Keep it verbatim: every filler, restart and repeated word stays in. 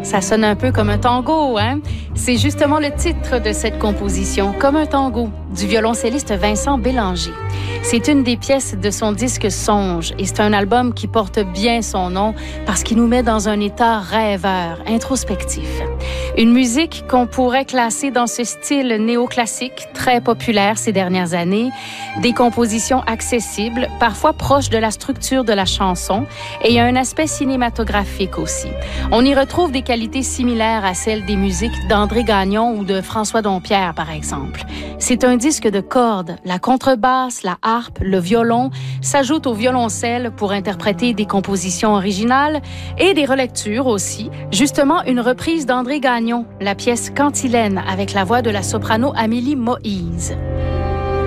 Ça sonne un peu comme un tango, hein? C'est justement le titre de cette composition, Comme un tango, du violoncelliste Vincent Bélanger. C'est une des pièces de son disque Songe et c'est un album qui porte bien son nom parce qu'il nous met dans un état rêveur, introspectif. Une musique qu'on pourrait classer dans ce style néoclassique, très populaire ces dernières années, des compositions accessibles, parfois proches de la structure de la chanson, et il y a un aspect cinématographique aussi. On y retrouve des qualités similaires à celles des musiques d'André Gagnon ou de François Dompierre, par exemple. C'est un disque de cordes. La contrebasse, la harpe, le violon s'ajoutent au violoncelle pour interpréter des compositions originales et des relectures aussi. Justement, une reprise d'André Gagnon, la pièce Cantilène, avec la voix de la soprano Amélie Moïse.